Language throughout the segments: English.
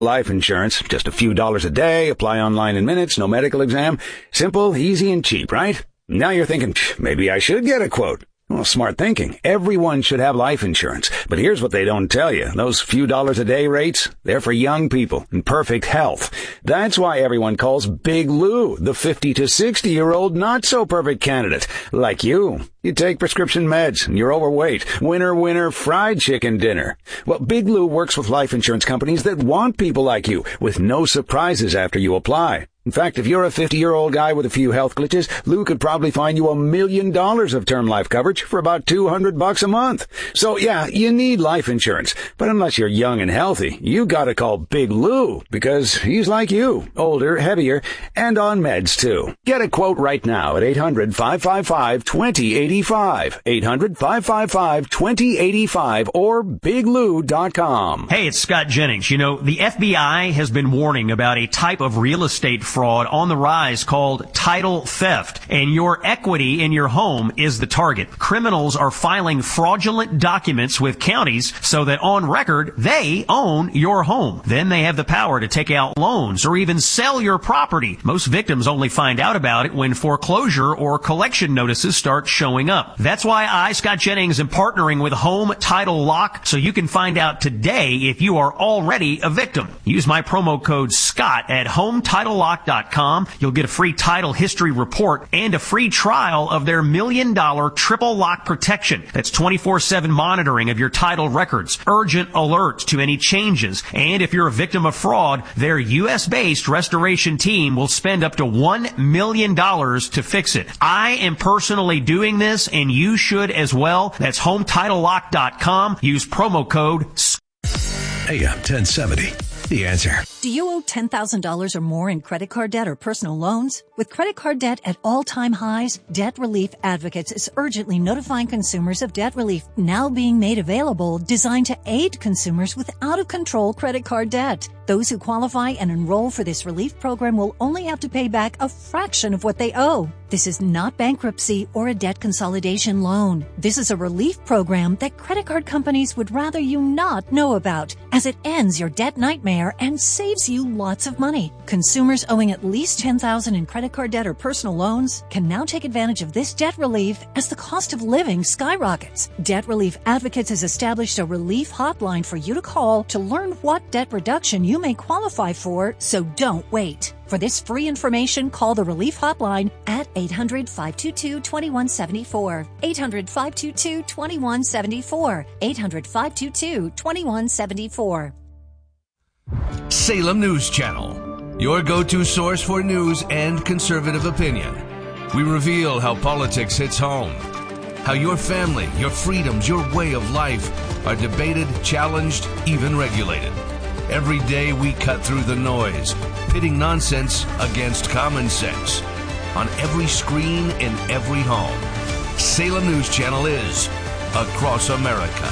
Life insurance, just a few dollars a day, apply online in minutes, no medical exam. Simple, easy, and cheap, right? Now you're thinking, maybe I should get a quote. Well, smart thinking. Everyone should have life insurance. But here's what they don't tell you. Those few dollars a day rates, they're for young people in perfect health. That's why everyone calls Big Lou the 50 to 60-year-old not-so-perfect candidate. Like you. You take prescription meds, and you're overweight. Winner, fried chicken dinner. Well, Big Lou works with life insurance companies that want people like you, with no surprises after you apply. In fact, if you're a 50-year-old guy with a few health glitches, Lou could probably find you $1 million of term life coverage for about $200 a month. So yeah, you need life insurance. But unless you're young and healthy, you gotta call Big Lou, because he's like you, older, heavier, and on meds too. Get a quote right now at 800-555-2085. 800-555-2085 or biglou.com. Hey, it's Scott Jennings. You know, the FBI has been warning about a type of real estate fraud on the rise called title theft, and your equity in your home is the target. Criminals are filing fraudulent documents with counties so that on record they own your home. Then they have the power to take out loans or even sell your property. Most victims only find out about it when foreclosure or collection notices start showing up. That's why I, Scott Jennings, am partnering with Home Title Lock so you can find out today if you are already a victim. Use my promo code SCOTT at HomeTitleLock.com. You'll get a free title history report and a free trial of their $1 million triple lock protection. That's 24/7 monitoring of your title records, urgent alerts to any changes, and if you're a victim of fraud, their U.S.-based restoration team will spend up to $1 million to fix it. I am personally doing this, and you should as well. That's HomeTitleLock.com. Use promo code AM 1070. The Answer. Do you owe $10,000 or more in credit card debt or personal loans? With credit card debt at all-time highs, Debt Relief Advocates is urgently notifying consumers of debt relief now being made available, designed to aid consumers with out-of-control credit card debt. Those who qualify and enroll for this relief program will only have to pay back a fraction of what they owe. This is not bankruptcy or a debt consolidation loan. This is a relief program that credit card companies would rather you not know about, as it ends your debt nightmare and saves you lots of money. Consumers owing at least $10,000 in credit card debt or personal loans can now take advantage of this debt relief as the cost of living skyrockets. Debt Relief Advocates has established a relief hotline for you to call to learn what debt reduction you may qualify for, so don't wait. For this free information, call the Relief Hotline at 800-522-2174. 800-522-2174. 800-522-2174. Salem News Channel, your go-to source for news and conservative opinion. We reveal how politics hits home, how your family, your freedoms, your way of life are debated, challenged, even regulated. Every day we cut through the noise, pitting nonsense against common sense. On every screen, in every home, Salem News Channel is across America.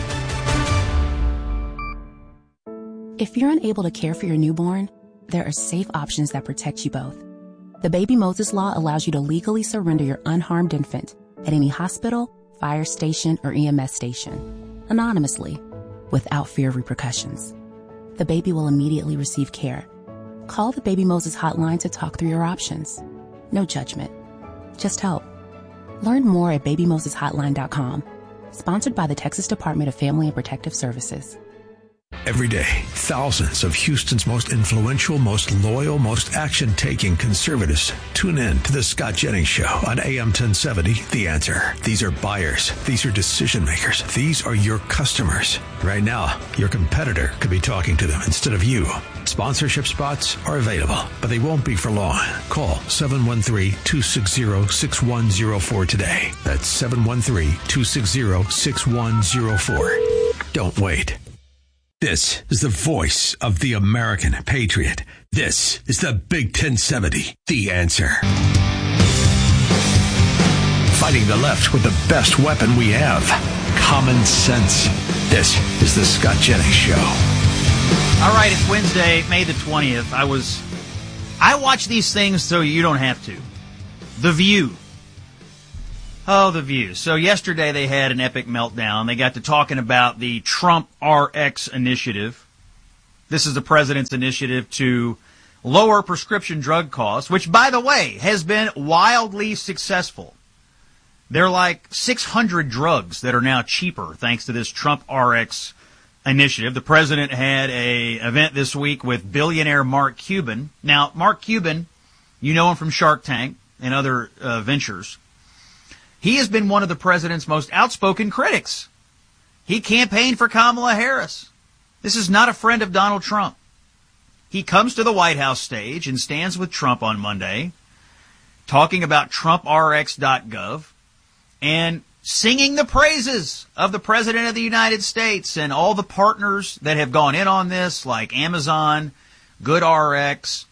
If you're unable to care for your newborn, there are safe options that protect you both. The Baby Moses Law allows you to legally surrender your unharmed infant at any hospital, fire station, or EMS station, anonymously, without fear of repercussions. The baby will immediately receive care. Call the Baby Moses hotline to talk through your options. No judgment, just help. Learn more at babymoseshotline.com. Sponsored by the Texas Department of Family and Protective Services. Every day, thousands of Houston's most influential, most loyal, most action-taking conservatives tune in to the Scott Jennings Show on AM 1070, The Answer. These are buyers. These are decision makers. These are your customers. Right now, your competitor could be talking to them instead of you. Sponsorship spots are available, but they won't be for long. Call 713-260-6104 today. That's 713-260-6104. Don't wait. This is the voice of the American patriot. This is the Big 1070, The Answer. Fighting the left with the best weapon we have, common sense. This is the Scott Jennings Show. All right, it's Wednesday, May the 20th. I watch these things so you don't have to. The View. Oh, The View. So yesterday they had an epic meltdown. They got to talking about the Trump RX initiative. This is the president's initiative to lower prescription drug costs, which, by the way, has been wildly successful. There are like 600 drugs that are now cheaper thanks to this Trump RX initiative. The president had an event this week with billionaire Mark Cuban. Now, Mark Cuban, you know him from Shark Tank and other ventures. He has been one of the president's most outspoken critics. He campaigned for Kamala Harris. This is not a friend of Donald Trump. He comes to the White House stage and stands with Trump on Monday, talking about TrumpRx.gov and singing the praises of the President of the United States and all the partners that have gone in on this, like Amazon, GoodRx,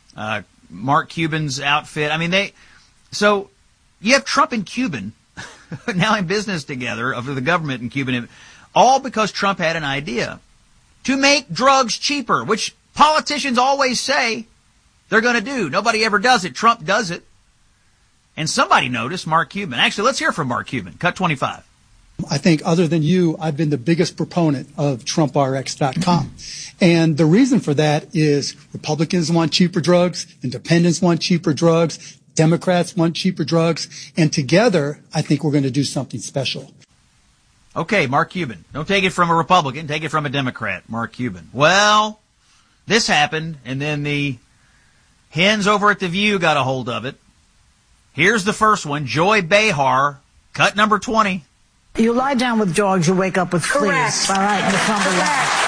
Mark Cuban's outfit. I mean, so you have Trump and Cuban now in business together, of the government and Cuban, all because Trump had an idea to make drugs cheaper, which politicians always say they're going to do. Nobody ever does it. Trump does it. And somebody noticed Mark Cuban. Actually, let's hear from Mark Cuban. Cut 25. I think other than you, I've been the biggest proponent of TrumpRx.com. And the reason for that is Republicans want cheaper drugs, independents want cheaper drugs, Democrats want cheaper drugs, and together, I think we're going to do something special. Okay, Mark Cuban. Don't take it from a Republican, take it from a Democrat, Mark Cuban. Well, this happened, and then the hens over at The View got a hold of it. Here's the first one, Joy Behar, cut number 20. You lie down with dogs, you wake up with fleas. Correct. All right, and it's number one.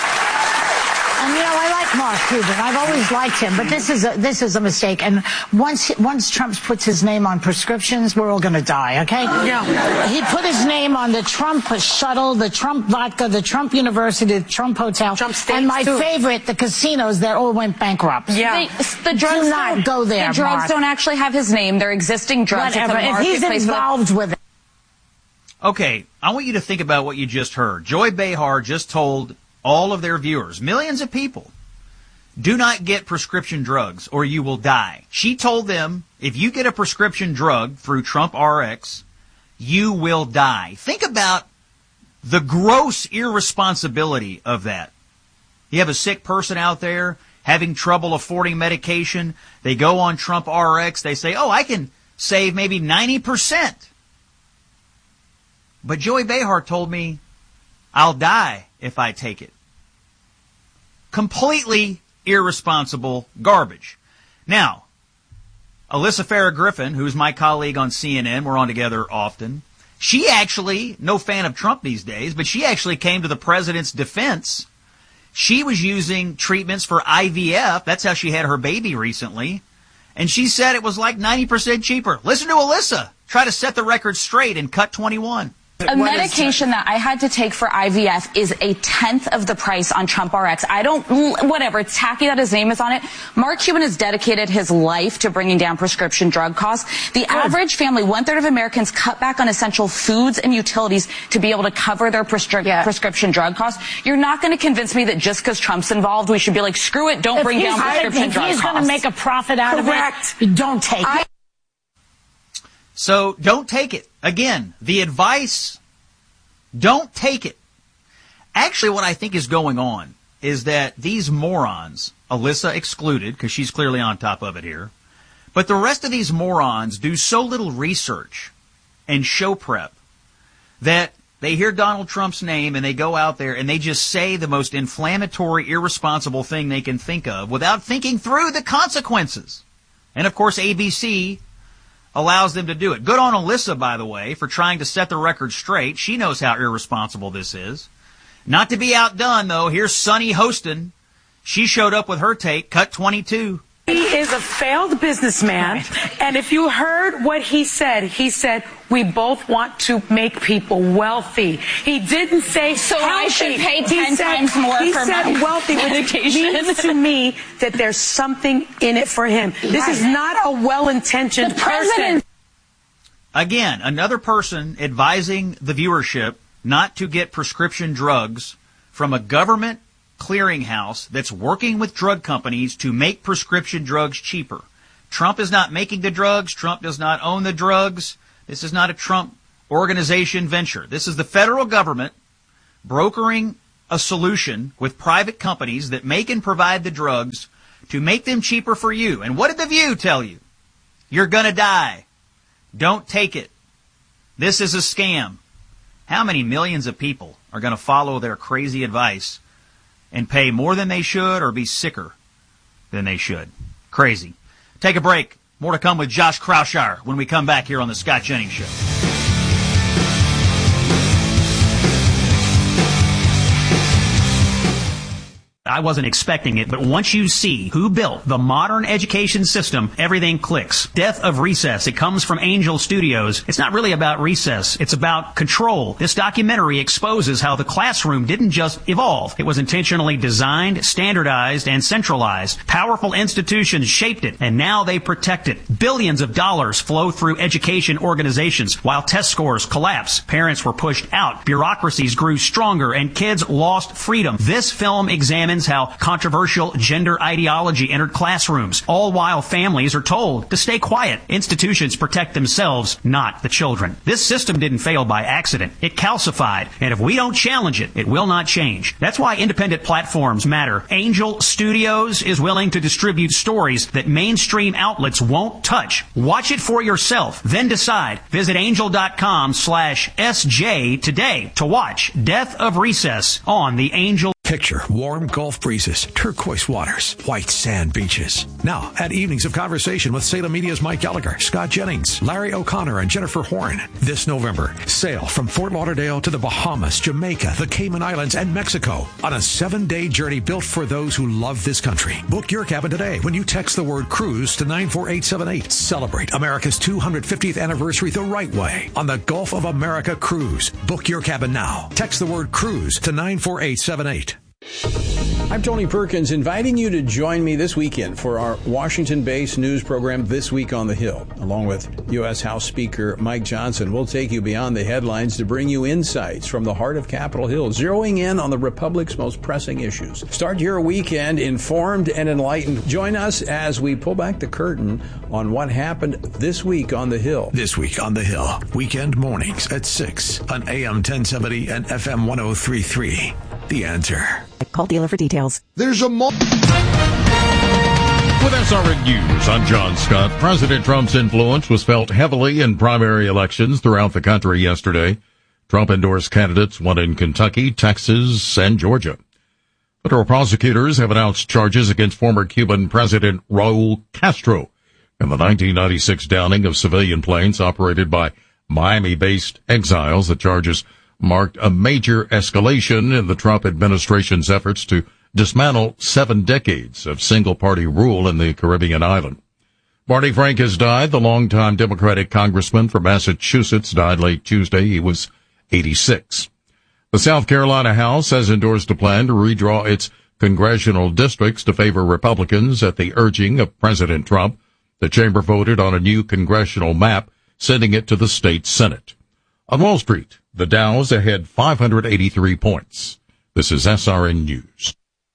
And you know, I like Mark Cuban. I've always liked him, but this is a mistake. And once Trump puts his name on prescriptions, we're all going to die. Okay? Yeah. He put his name on the Trump shuttle, the Trump vodka, the Trump University, the Trump hotel, Trump States and my too. favorite, the casinos that all went bankrupt. Yeah. The drugs Do not go there, The drugs Mark. don't actually have his name. They're existing drugs. Whatever. It's a If he's marketplace. involved with it. Okay, I want you to think about what you just heard. Joy Behar just told all of their viewers, millions of people, do not get prescription drugs or you will die. She told them, if you get a prescription drug through Trump RX, you will die. Think about the gross irresponsibility of that. You have a sick person out there having trouble affording medication. They go on Trump RX. They say, oh, I can save maybe 90%. But Joy Behar told me, I'll die if I take it. Completely irresponsible garbage. Now, Alyssa Farah Griffin, who's my colleague on CNN, we're on together often, she actually, no fan of Trump these days, but she actually came to the president's defense. She was using treatments for IVF. That's how she had her baby recently. And she said it was like 90% cheaper. Listen to Alyssa try to set the record straight in cut 21. A medication that I had to take for IVF is a tenth of the price on Trump RX. Whatever, it's tacky that his name is on it. Mark Cuban has dedicated his life to bringing down prescription drug costs. The average family, 1/3 of Americans cut back on essential foods and utilities to be able to cover their prescription drug costs. You're not going to convince me that just because Trump's involved, we should be like, screw it, don't bring down prescription drug costs. If he's going to make a profit out of it, don't take it. So don't take it. Again, the advice, don't take it. Actually, what I think is going on is that these morons, Alyssa excluded, because she's clearly on top of it here, but the rest of these morons do so little research and show prep that they hear Donald Trump's name and they go out there and they just say the most inflammatory, irresponsible thing they can think of without thinking through the consequences. And of course, ABC allows them to do it. Good on Alyssa, by the way, for trying to set the record straight. She knows how irresponsible this is. Not to be outdone, though, here's Sunny Hostin. She showed up with her take, cut 22. He is a failed businessman, and if you heard what he said, we both want to make people wealthy. He didn't say so healthy. I should pay 10 times more for my wealthy, medication. Which means to me that there's something in it for him. This is not a well-intentioned person. Again, another person advising the viewership not to get prescription drugs from a government clearinghouse that's working with drug companies to make prescription drugs cheaper. Trump is not making the drugs. Trump does not own the drugs. This is not a Trump organization venture. This is the federal government brokering a solution with private companies that make and provide the drugs to make them cheaper for you. And what did The View tell you? You're going to die. Don't take it. This is a scam. How many millions of people are going to follow their crazy advice and pay more than they should or be sicker than they should? Crazy. Take a break. More to come with Josh Kraushaar when we come back here on the Scott Jennings Show. I wasn't expecting it, but once you see who built the modern education system, everything clicks. Death of Recess. It comes from Angel Studios. It's not really about recess. It's about control. This documentary exposes how the classroom didn't just evolve. It was intentionally designed, standardized, and centralized. Powerful institutions shaped it, and now they protect it. Billions of dollars flow through education organizations. While test scores collapsed, parents were pushed out, bureaucracies grew stronger, and kids lost freedom. This film examines how controversial gender ideology entered classrooms, all while families are told to stay quiet. Institutions protect themselves, not the children. This system didn't fail by accident. It calcified, and if we don't challenge it, it will not change. That's why independent platforms matter. Angel Studios is willing to distribute stories that mainstream outlets won't touch. Watch it for yourself, then decide. Visit angel.com/SJ today to watch Death of Recess on the Angel. Picture warm Gulf breezes, turquoise waters, white sand beaches. Now, at Evenings of Conversation with Salem Media's Mike Gallagher, Scott Jennings, Larry O'Connor, and Jennifer Horn. This November, sail from Fort Lauderdale to the Bahamas, Jamaica, the Cayman Islands, and Mexico on a 7-day journey built for those who love this country. Book your cabin today when you text the word cruise to 94878. Celebrate America's 250th anniversary the right way on the Gulf of America Cruise. Book your cabin now. Text the word cruise to 94878. I'm Tony Perkins, inviting you to join me this weekend for our Washington-based news program, This Week on the Hill. Along with U.S. House Speaker Mike Johnson, we'll take you beyond the headlines to bring you insights from the heart of Capitol Hill, zeroing in on the Republic's most pressing issues. Start your weekend informed and enlightened. Join us as we pull back the curtain on what happened this week on the Hill. This Week on the Hill, weekend mornings at 6 on AM 1070 and FM 1033. The Answer. Call dealer for details. There's a With SRN News, I'm John Scott. President Trump's influence was felt heavily in primary elections throughout the country yesterday. Trump-endorsed candidates won in Kentucky, Texas, and Georgia. Federal prosecutors have announced charges against former Cuban President Raul Castro in the 1996 downing of civilian planes operated by Miami-based exiles. The charges marked a major escalation in the Trump administration's efforts to dismantle 7 decades of single-party rule in the Caribbean island. Barney Frank has died. The longtime Democratic congressman from Massachusetts died late Tuesday. He was 86. The South Carolina House has endorsed a plan to redraw its congressional districts to favor Republicans at the urging of President Trump. The chamber voted on a new congressional map, sending it to the state Senate. On Wall Street, the Dow's ahead 583 points. This is SRN News.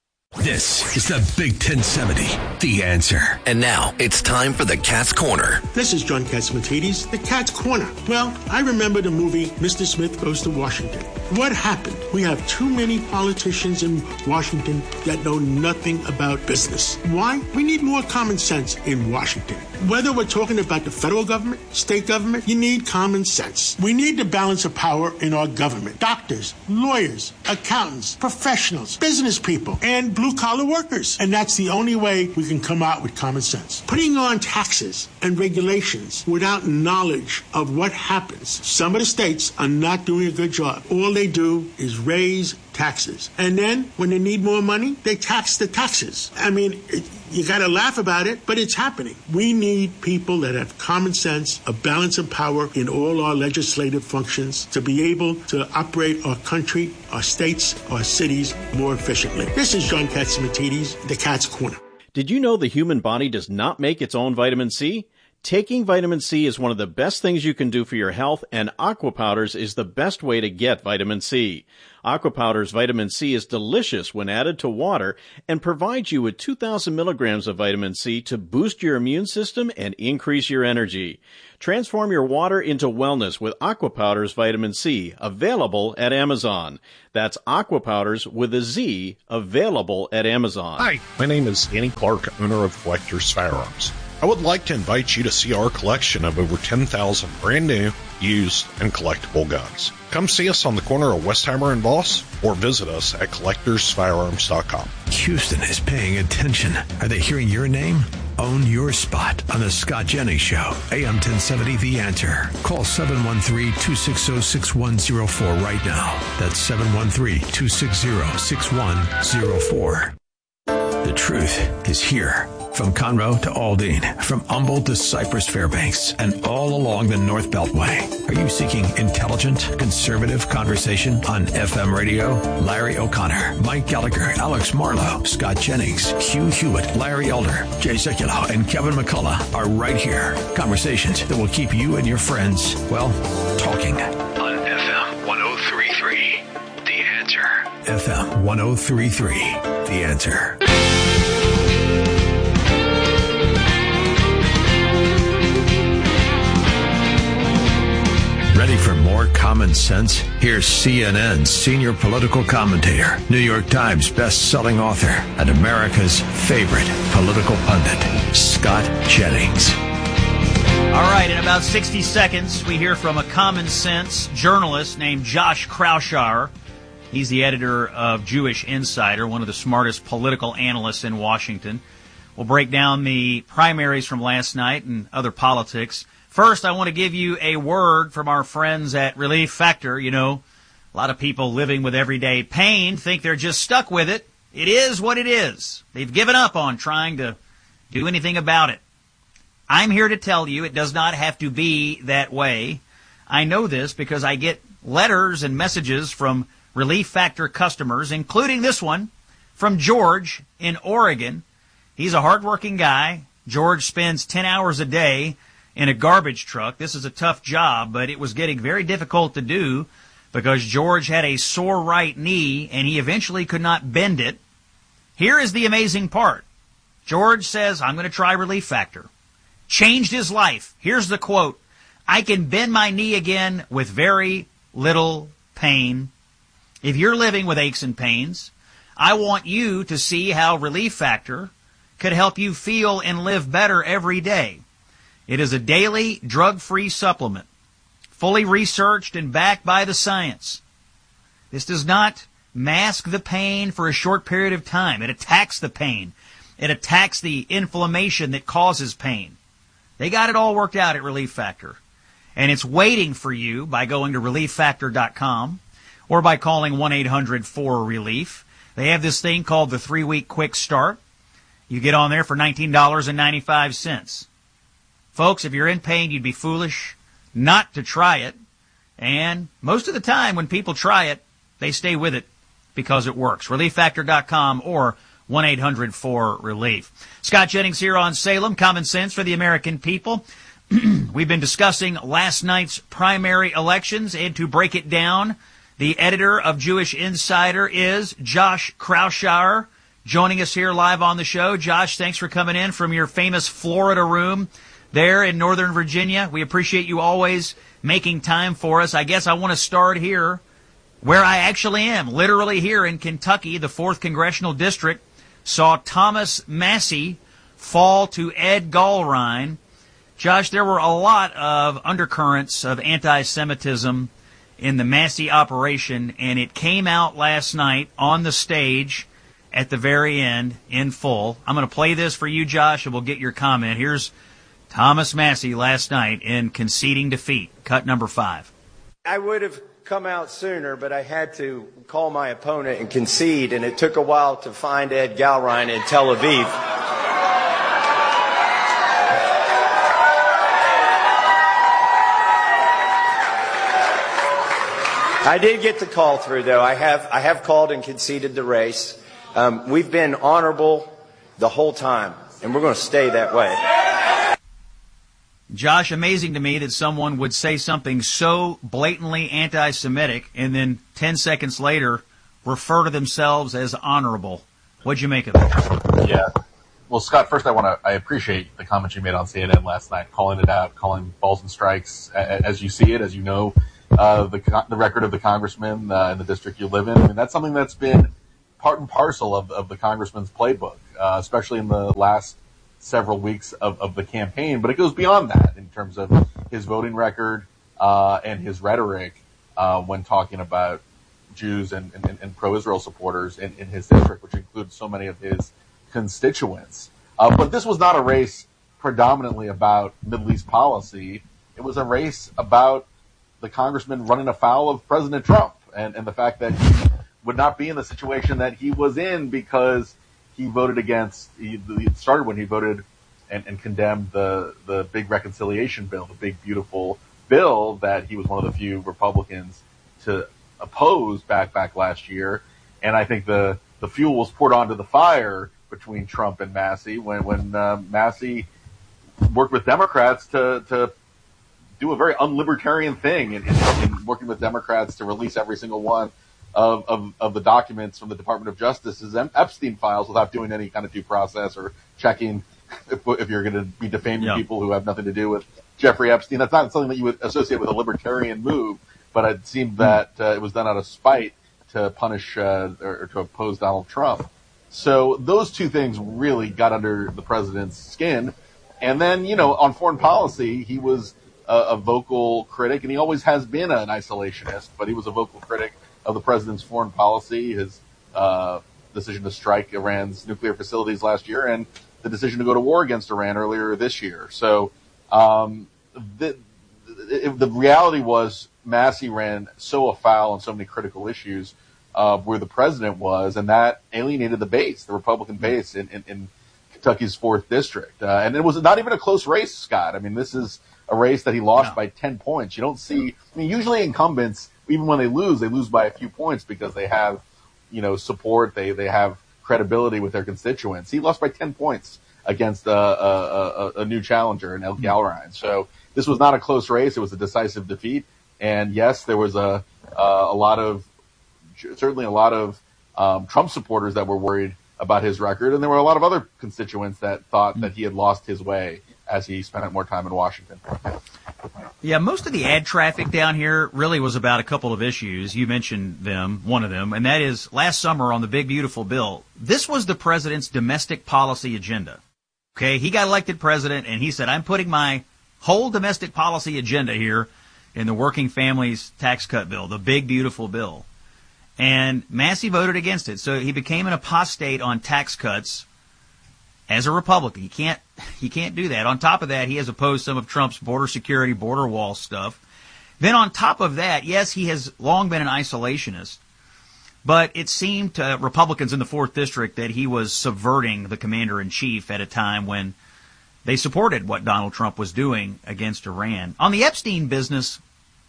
This is the Big 1070, The Answer. And now it's time for the Cat's Corner. This is John Catsimatidis, the Cat's Corner. Well, I remember the movie Mr. Smith Goes to Washington. What happened? We have too many politicians in Washington that know nothing about business. Why? We need more common sense in Washington. Whether we're talking about the federal government, state government, you need common sense. We need the balance of power in our government. Doctors, lawyers, accountants, professionals, business people, and blue-collar workers. And that's the only way we can come out with common sense. Putting on taxes and regulations without knowledge of what happens. Some of the states are not doing a good job. All they do is raise taxes. And then when they need more money, they tax the taxes. I mean, you got to laugh about it, but it's happening. We need people that have common sense, a balance of power in all our legislative functions to be able to operate our country, our states, our cities more efficiently. This is John Catsimatidis, the Cat's Corner. Did you know the human body does not make its own vitamin C? Taking vitamin C is one of the best things you can do for your health, and Aqua Powders is the best way to get vitamin C. Aqua Powders vitamin C is delicious when added to water and provides you with 2,000 milligrams of vitamin C to boost your immune system and increase your energy. Transform your water into wellness with Aqua Powders vitamin C, available at Amazon. That's Aqua Powders with a Z, available at Amazon. Hi, my name is Danny Clark, owner of Collector's Firearms. I would like to invite you to see our collection of over 10,000 brand new, used, and collectible guns. Come see us on the corner of Westheimer and Voss, or visit us at collectorsfirearms.com. Houston is paying attention. Are they hearing your name? Own your spot on the Scott Jennings Show. AM 1070 The Answer. Call 713-260-6104 right now. That's 713-260-6104. The truth is here. From Conroe to Aldine, from Humboldt to Cypress Fairbanks, and all along the North Beltway. Are you seeking intelligent, conservative conversation on FM radio? Larry O'Connor, Mike Gallagher, Alex Marlowe, Scott Jennings, Hugh Hewitt, Larry Elder, Jay Sekulow, and Kevin McCullough are right here. Conversations that will keep you and your friends, well, talking. On FM 103.3, The Answer. FM 103.3, The Answer. Ready for more common sense? Here's CNN's senior political commentator, New York Times best-selling author, and America's favorite political pundit, Scott Jennings. All right, in about 60 seconds, we hear from a common sense journalist named Josh Kraushaar. He's the editor of Jewish Insider, one of the smartest political analysts in Washington. We'll break down the primaries from last night and other politics. First, I want to give you a word from our friends at Relief Factor. You know, a lot of people living with everyday pain think they're just stuck with it. It is what it is. They've given up on trying to do anything about it. I'm here to tell you it does not have to be that way. I know this because I get letters and messages from Relief Factor customers, including this one from George in Oregon. He's a hardworking guy. George spends 10 hours a day in a garbage truck. This is a tough job, but it was getting very difficult to do because George had a sore right knee and he eventually could not bend it. Here is the amazing part. George says, I'm going to try Relief Factor. Changed his life. Here's the quote. I can bend my knee again with very little pain. If you're living with aches and pains, I want you to see how Relief Factor could help you feel and live better every day. It is a daily drug-free supplement, fully researched and backed by the science. This does not mask the pain for a short period of time. It attacks the pain. It attacks the inflammation that causes pain. They got it all worked out at Relief Factor. And it's waiting for you by going to ReliefFactor.com or by calling 1-800-4RELIEF. They have this thing called the 3-week quick start. You get on there for $19.95. Folks, if you're in pain, you'd be foolish not to try it. And most of the time when people try it, they stay with it because it works. ReliefFactor.com or 1-800-4RELIEF. Scott Jennings here on Salem, Common Sense for the American People. We've been discussing last night's primary elections, and to break it down, the editor of Jewish Insider is Josh Kraushaar, joining us here live on the show. Josh, thanks for coming in from your famous Florida room there in Northern Virginia. We appreciate you always making time for us. I guess I want to start here where I actually am, literally here in Kentucky. The 4th Congressional District saw Thomas Massie fall to Ed Gallrein. Josh, there were a lot of undercurrents of anti-Semitism in the Massie operation, and it came out last night on the stage at the very end in full. I'm going to play this for you, Josh, and we'll get your comment. Here's Thomas Massie last night in conceding defeat, cut number 5. I would have come out sooner, but I had to call my opponent and concede, and it took a while to find Ed Gallrein in Tel Aviv. I did get the call through, though. I have called and conceded the race. We've been honorable the whole time, and we're going to stay that way. Josh, amazing to me that someone would say something so blatantly anti-Semitic and then 10 seconds later refer to themselves as honorable. What'd you make of it? Yeah. Well, Scott, first I appreciate the comments you made on CNN last night, calling it out, calling balls and strikes as you see it, as you know, the record of the congressman in the district you live in. I mean, that's something that's been part and parcel of the congressman's playbook, especially in the last several weeks of the campaign. But it goes beyond that in terms of his voting record and his rhetoric when talking about Jews and pro-Israel supporters in his district, which includes so many of his constituents. But this was not a race predominantly about Middle East policy. It was a race about the congressman running afoul of President Trump and the fact that he would not be in the situation that he was in because he voted against, it started when he voted and condemned the big reconciliation bill, the big, beautiful bill that he was one of the few Republicans to oppose back last year. And I think the fuel was poured onto the fire between Trump and Massey when Massey worked with Democrats to do a very unlibertarian thing in working with Democrats to release every single one of the documents from the Department of Justice's Epstein files without doing any kind of due process or checking if you're going to be defaming people who have nothing to do with Jeffrey Epstein. That's not something that you would associate with a libertarian move, but it seemed that it was done out of spite to punish or to oppose Donald Trump. So those two things really got under the president's skin. And then, on foreign policy, he was a vocal critic, and he always has been an isolationist, but he was a vocal critic of the president's foreign policy, his decision to strike Iran's nuclear facilities last year, and the decision to go to war against Iran earlier this year. So the reality was Massey ran so afoul on so many critical issues where the president was, and that alienated the base, the Republican base in Kentucky's 4th district. And it was not even a close race, Scott. I mean, this is a race that he lost by 10 points. You don't see, usually incumbents, even when they lose by a few points because they have, support, they have credibility with their constituents. He lost by 10 points against a new challenger in El Galrain. So this was not a close race. It was a decisive defeat. And yes, there was a lot of Trump supporters that were worried about his record, and there were a lot of other constituents that thought that he had lost his way as he spent more time in Washington. Yeah, most of the ad traffic down here really was about a couple of issues. You mentioned one of them, and that is last summer on the big, beautiful bill. This was the president's domestic policy agenda. Okay, he got elected president, and he said, I'm putting my whole domestic policy agenda here in the working families tax cut bill, the big, beautiful bill. And Massey voted against it. So he became an apostate on tax cuts as a Republican. He can't do that. On top of that, he has opposed some of Trump's border security, border wall stuff. Then on top of that, yes, he has long been an isolationist, but it seemed to Republicans in the 4th district that he was subverting the commander-in-chief at a time when they supported what Donald Trump was doing against Iran. On the Epstein business,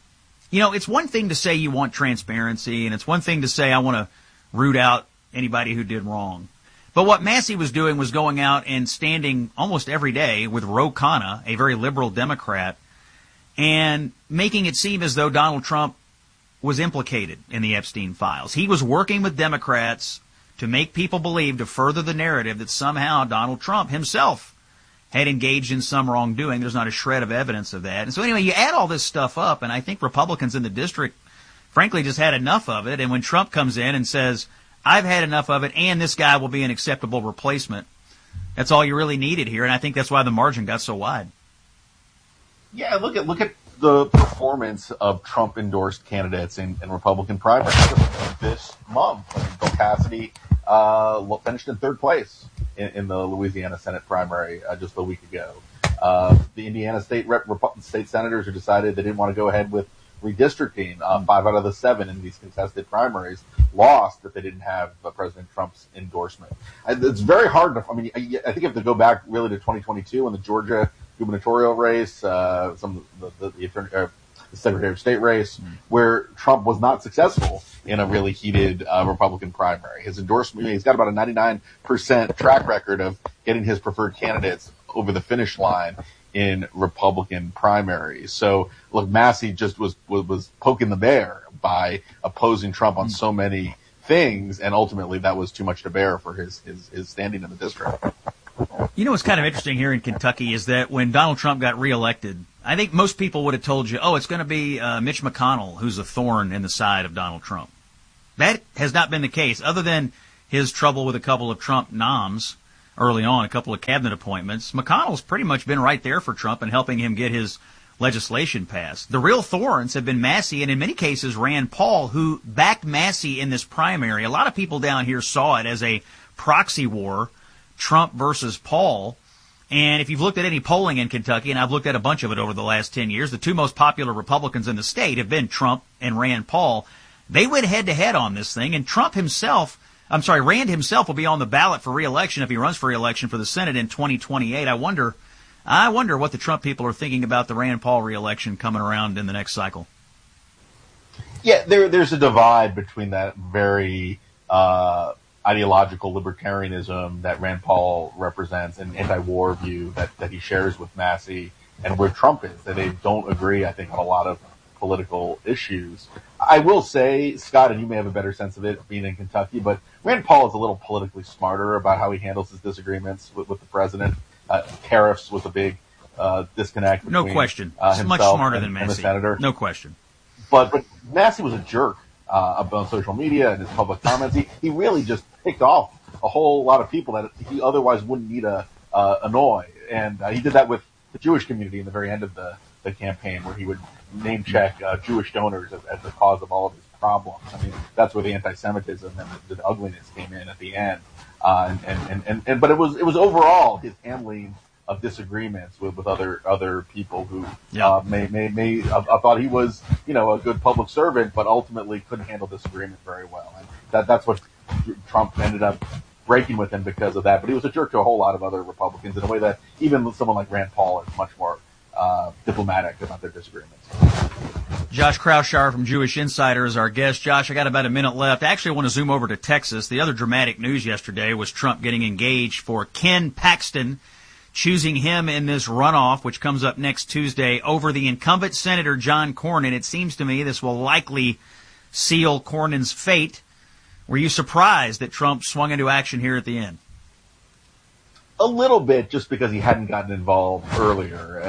it's one thing to say you want transparency, and it's one thing to say I want to root out anybody who did wrong. But what Massey was doing was going out and standing almost every day with Ro Khanna, a very liberal Democrat, and making it seem as though Donald Trump was implicated in the Epstein files. He was working with Democrats to make people believe, to further the narrative that somehow Donald Trump himself had engaged in some wrongdoing. There's not a shred of evidence of that. And so anyway, you add all this stuff up, and I think Republicans in the district, frankly, just had enough of it. And when Trump comes in and says, I've had enough of it, and this guy will be an acceptable replacement, that's all you really needed here. And I think that's why the margin got so wide. Yeah, look at the performance of Trump-endorsed candidates in Republican primaries this month. Bill Cassidy finished in 3rd place in the Louisiana Senate primary just a week ago. The Indiana state senators who decided they didn't want to go ahead with redistricting, 5 out of the 7 in these contested primaries, lost that they didn't have President Trump's endorsement. It's very hard to, I think you have to go back really to 2022 in the Georgia gubernatorial race, some of the Secretary of State race, where Trump was not successful in a really heated Republican primary. His endorsement, he's got about a 99% track record of getting his preferred candidates over the finish line in Republican primaries. So look, Massey just was poking the bear by opposing Trump on so many things, and ultimately that was too much to bear for his standing in the district. You know what's kind of interesting here in Kentucky is that when Donald Trump got reelected, I think most people would have told you, it's going to be Mitch McConnell who's a thorn in the side of Donald Trump. That has not been the case, other than his trouble with a couple of Trump noms early on, a couple of cabinet appointments. McConnell's pretty much been right there for Trump and helping him get his legislation passed. The real thorns have been Massey and in many cases Rand Paul, who backed Massey in this primary. A lot of people down here saw it as a proxy war, Trump versus Paul. And if you've looked at any polling in Kentucky, and I've looked at a bunch of it over the last 10 years, the two most popular Republicans in the state have been Trump and Rand Paul. They went head-to-head on this thing, and Rand himself will be on the ballot for re-election if he runs for re-election for the Senate in 2028. I wonder what the Trump people are thinking about the Rand Paul re-election coming around in the next cycle. Yeah, there's a divide between that very ideological libertarianism that Rand Paul represents and anti-war view that he shares with Massey, and where Trump is. That they don't agree, I think, on a lot of political issues. I will say, Scott, and you may have a better sense of it being in Kentucky, but Rand Paul is a little politically smarter about how he handles his disagreements with the president. Tariffs was a big disconnect between no question. He's much smarter than Massey. And the senator. No question. But Massey was a jerk on social media and his public comments. He really just picked off a whole lot of people that he otherwise wouldn't need to annoy. And he did that with the Jewish community in the very end of the campaign, where he would name check Jewish donors as the cause of all of his problems. I mean, that's where the anti-Semitism and the ugliness came in at the end. But it was overall his handling of disagreements with other people who may thought he was a good public servant, but ultimately couldn't handle disagreement very well. And that's what Trump ended up breaking with him because of that. But he was a jerk to a whole lot of other Republicans in a way that even someone like Rand Paul is much more diplomatic about their disagreements. Josh Kraushaar from Jewish Insider is our guest. Josh, I got about a minute left. Actually, I want to zoom over to Texas. The other dramatic news yesterday was Trump getting engaged for Ken Paxton, choosing him in this runoff, which comes up next Tuesday, over the incumbent Senator John Cornyn. It seems to me this will likely seal Cornyn's fate. Were you surprised that Trump swung into action here at the end? A little bit, just because he hadn't gotten involved earlier.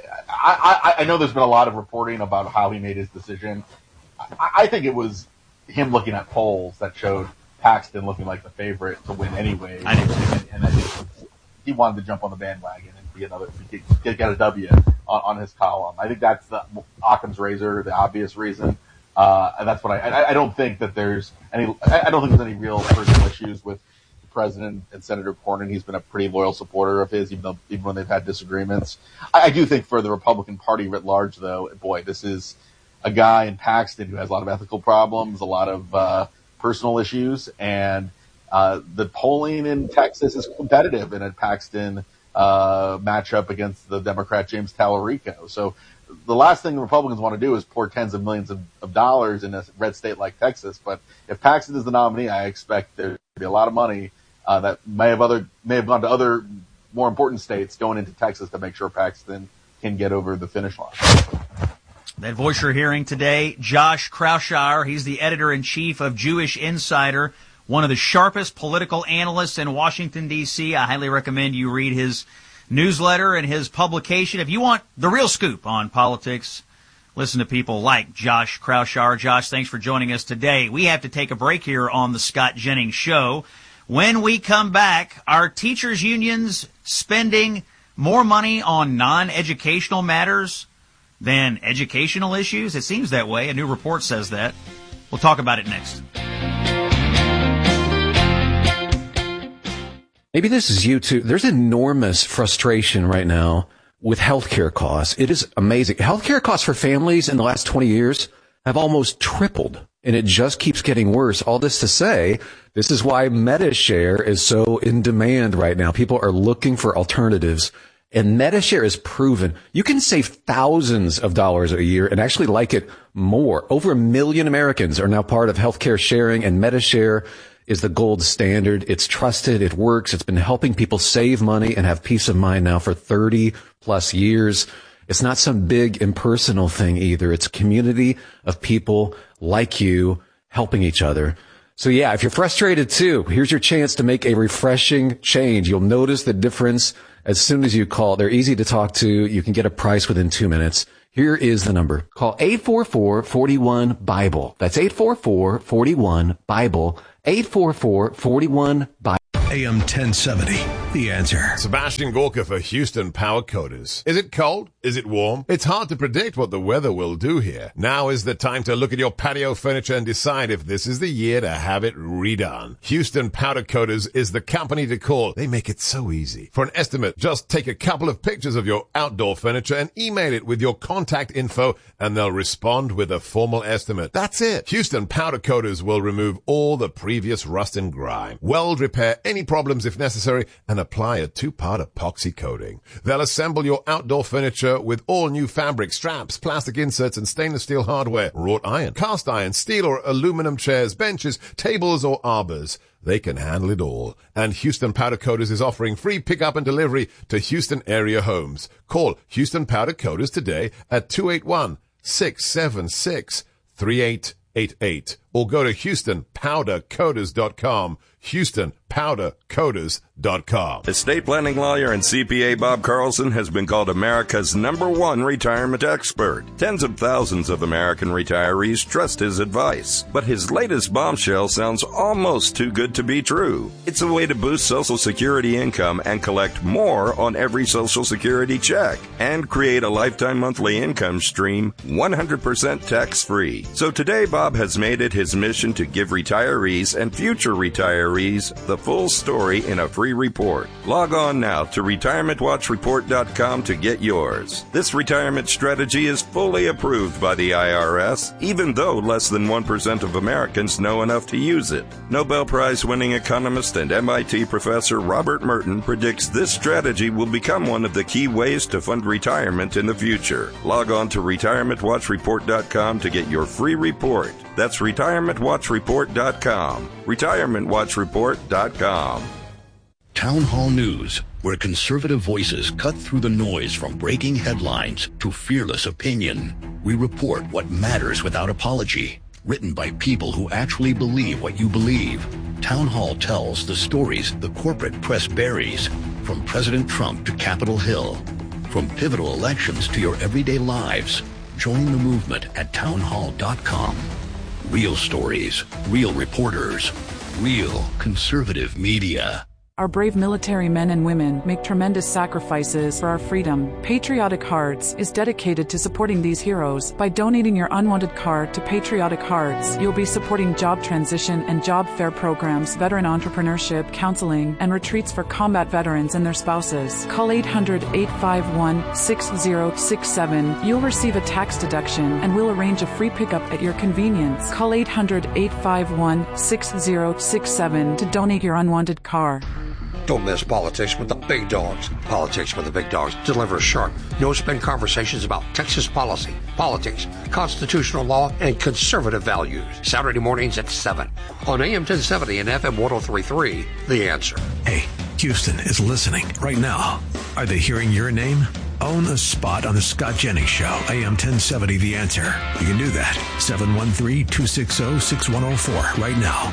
I know there's been a lot of reporting about how he made his decision. I think it was him looking at polls that showed Paxton looking like the favorite to win anyway. I think and I think he wanted to jump on the bandwagon and get a W on his column. I think that's the Occam's razor, the obvious reason. And that's what I don't think that there's any real personal issues with President and Senator Cornyn. He's been a pretty loyal supporter of his, even when they've had disagreements. I do think for the Republican Party writ large, though, boy, this is a guy in Paxton who has a lot of ethical problems, a lot of personal issues, and the polling in Texas is competitive in a Paxton matchup against the Democrat James Tallarico. So the last thing the Republicans want to do is pour tens of millions of dollars in a red state like Texas. But if Paxton is the nominee, I expect there to be a lot of money that may have gone to other more important states going into Texas to make sure Paxton can get over the finish line. That voice you're hearing today, Josh Kraushaar, he's the editor-in-chief of Jewish Insider, one of the sharpest political analysts in Washington, D.C. I highly recommend you read his newsletter and his publication. If you want the real scoop on politics, listen to people like Josh Kraushaar. Josh, thanks for joining us today. We have to take a break here on the Scott Jennings Show. When we come back, are teachers' unions spending more money on non-educational matters than educational issues? It seems that way. A new report says that. We'll talk about it next. Maybe this is you too. There's enormous frustration right now with healthcare costs. It is amazing. Healthcare costs for families in the last 20 years have almost tripled, and it just keeps getting worse. All this to say, this is why MediShare is so in demand right now. People are looking for alternatives, and MediShare is proven. You can save thousands of dollars a year and actually like it more. Over 1 million Americans are now part of healthcare sharing, and MediShare is the gold standard. It's trusted. It works. It's been helping people save money and have peace of mind now for 30 plus years. It's not some big impersonal thing either. It's a community of people like you helping each other. So yeah, if you're frustrated too, here's your chance to make a refreshing change. You'll notice the difference as soon as you call. They're easy to talk to. You can get a price within 2 minutes. Here is the number. Call 844-41-BIBLE. That's 844-41-BIBLE. 844-41-BIBLE. AM 1070, The Answer. Sebastian Gorka for Houston Power Coders. Is it cold? Is it warm? It's hard to predict what the weather will do here. Now is the time to look at your patio furniture and decide if this is the year to have it redone. Houston Powder Coaters is the company to call. They make it so easy. For an estimate, just take a couple of pictures of your outdoor furniture and email it with your contact info, and they'll respond with a formal estimate. That's it. Houston Powder Coaters will remove all the previous rust and grime, weld repair any problems if necessary, and apply a 2-part epoxy coating. They'll assemble your outdoor furniture with all new fabric, straps, plastic inserts, and stainless steel hardware, wrought iron, cast iron, steel or aluminum chairs, benches, tables, or arbors. They can handle it all. And Houston Powder Coaters is offering free pickup and delivery to Houston area homes. Call Houston Powder Coaters today at 281-676-3888 or go to HoustonPowderCoaters.com. HoustonPowderCoaters.com. Estate planning lawyer and CPA Bob Carlson has been called America's #1 retirement expert. Tens of thousands of American retirees trust his advice. But his latest bombshell sounds almost too good to be true. It's a way to boost Social Security income and collect more on every Social Security check and create a lifetime monthly income stream 100% tax-free. So today Bob has made it his mission to give retirees and future retirees the full story in a free report. Log on now to retirementwatchreport.com to get yours. This retirement strategy is fully approved by the IRS, even though less than 1% of Americans know enough to use it. Nobel Prize-winning economist and MIT professor Robert Merton predicts this strategy will become one of the key ways to fund retirement in the future. Log on to retirementwatchreport.com to get your free report. That's retirementwatchreport.com. retirementwatchreport.com. Town Hall News, where conservative voices cut through the noise from breaking headlines to fearless opinion. We report what matters without apology. Written by people who actually believe what you believe. Town Hall tells the stories the corporate press buries, from President Trump to Capitol Hill. From pivotal elections to your everyday lives. Join the movement at townhall.com. Real stories, real reporters, real conservative media. Our brave military men and women make tremendous sacrifices for our freedom. Patriotic Hearts is dedicated to supporting these heroes. By donating your unwanted card to Patriotic Hearts, you'll be supporting job transition and job fair programs, veteran entrepreneurship, counseling, and retreats for combat veterans and their spouses. Call 800-851-6067. You'll receive a tax deduction, and we'll arrange a free pickup at your convenience. Call 800-851-6067 to donate your unwanted car. Don't miss Politics with the Big Dogs. Politics with the Big Dogs delivers sharp, no-spin conversations about Texas policy, politics, constitutional law, and conservative values. Saturday mornings at 7 on AM 1070 and FM 103.3, The Answer. Hey, Houston is listening right now. Are they hearing your name? Own a spot on the Scott Jennings Show, AM 1070, The Answer. You can do that. 713-260-6104 right now.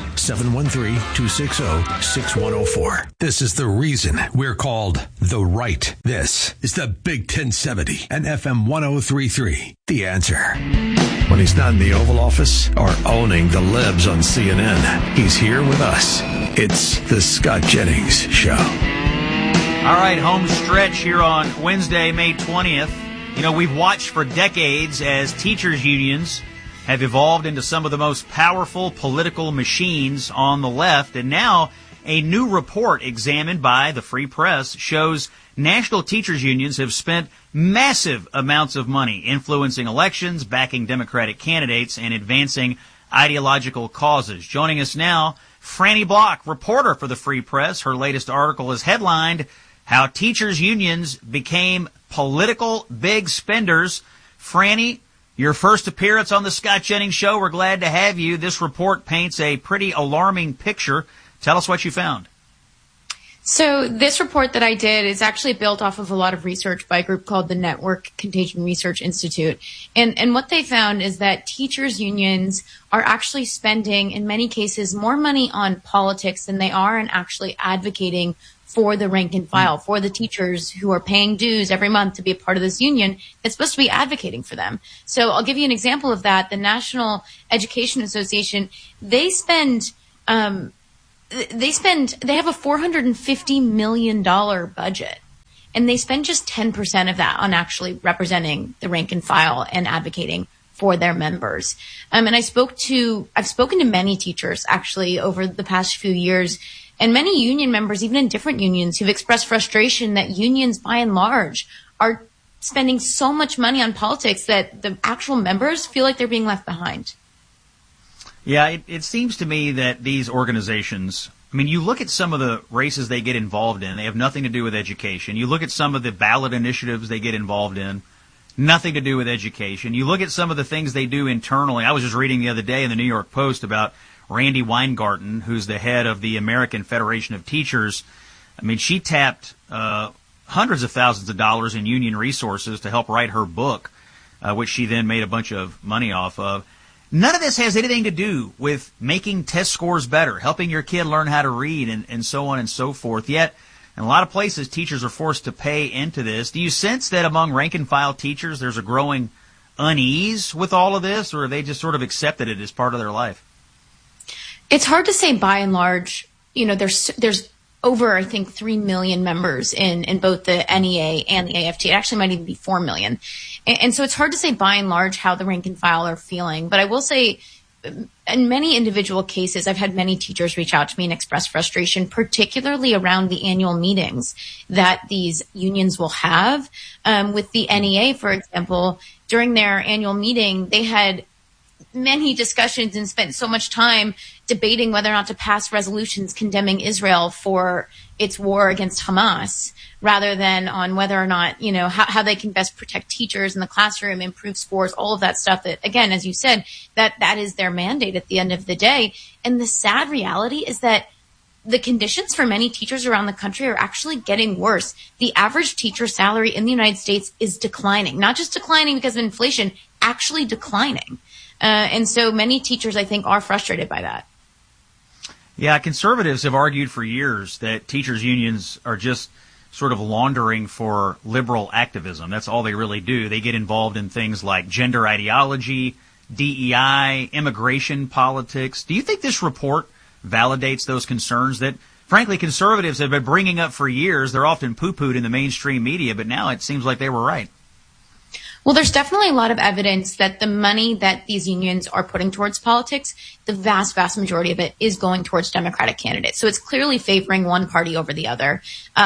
713-260-6104. This is the reason we're called The Right. This is the Big 1070 and FM 103.3, The Answer. When he's not in the Oval Office or owning the libs on CNN, he's here with us. It's the Scott Jennings Show. All right, home stretch here on Wednesday, May 20th. You know, we've watched for decades as teachers' unions have evolved into some of the most powerful political machines on the left, and now a new report examined by the Free Press shows national teachers' unions have spent massive amounts of money influencing elections, backing Democratic candidates, and advancing ideological causes. Joining us now, Franny Block, reporter for the Free Press. Her latest article is headlined, How Teachers' Unions Became Political Big Spenders. Franny, your first appearance on the Scott Jennings Show. We're glad to have you. This report paints a pretty alarming picture. Tell us what you found. So this report that I did is actually built off of a lot of research by a group called the Network Contagion Research Institute. And what they found is that teachers' unions are actually spending, in many cases, more money on politics than they are in actually advocating for the rank and file, for the teachers who are paying dues every month to be a part of this union that's supposed to be advocating for them. So I'll give you an example of that. The National Education Association, they have a $450 million budget, and they spend just 10% of that on actually representing the rank and file and advocating for their members. And I've spoken to many teachers actually over the past few years, and many union members, even in different unions, who've expressed frustration that unions by and large are spending so much money on politics that the actual members feel like they're being left behind. Yeah, it seems to me that these organizations, I mean, you look at some of the races they get involved in, they have nothing to do with education. You look at some of the ballot initiatives they get involved in, nothing to do with education. You look at some of the things they do internally. I was just reading the other day in the New York Post about Randi Weingarten, who's the head of the American Federation of Teachers. I mean, she tapped hundreds of thousands of dollars in union resources to help write her book, which she then made a bunch of money off of. None of this has anything to do with making test scores better, helping your kid learn how to read, and so on and so forth. Yet, in a lot of places, teachers are forced to pay into this. Do you sense that among rank-and-file teachers there's a growing unease with all of this, or have they just sort of accepted it as part of their life? It's hard to say by and large. You know, there's over, I think, 3 million members in both the NEA and the AFT. It actually might even be 4 million. And so it's hard to say by and large how the rank and file are feeling. But I will say in many individual cases, I've had many teachers reach out to me and express frustration, particularly around the annual meetings that these unions will have. With the NEA, for example, during their annual meeting, they had many discussions and spent so much time debating whether or not to pass resolutions condemning Israel for its war against Hamas, rather than on whether or not, you know, how they can best protect teachers in the classroom, improve scores, all of that stuff that, again, as you said, that is their mandate at the end of the day. And the sad reality is that the conditions for many teachers around the country are actually getting worse. The average teacher salary in the United States is declining, not just declining because of inflation, actually declining. And so many teachers, I think, are frustrated by that. Yeah, conservatives have argued for years that teachers' unions are just sort of laundering for liberal activism. That's all they really do. They get involved in things like gender ideology, DEI, immigration politics. Do you think this report validates those concerns that, frankly, conservatives have been bringing up for years? They're often poo-pooed in the mainstream media, but now it seems like they were right. Well, there's definitely a lot of evidence that the money that these unions are putting towards politics, the vast, vast majority of it is going towards Democratic candidates. So it's clearly favoring one party over the other.